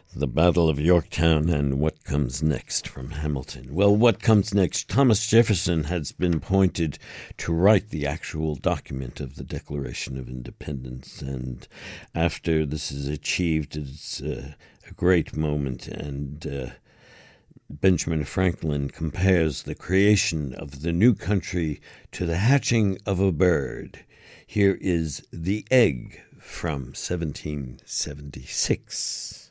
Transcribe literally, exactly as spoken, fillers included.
The Battle of Yorktown and what comes next from Hamilton. Well, what comes next? Thomas Jefferson has been appointed to write the actual document of the Declaration of Independence, and after this is achieved, it's uh, a great moment, and uh, Benjamin Franklin compares the creation of the new country to the hatching of a bird. Here is The Egg from seventeen seventy-six.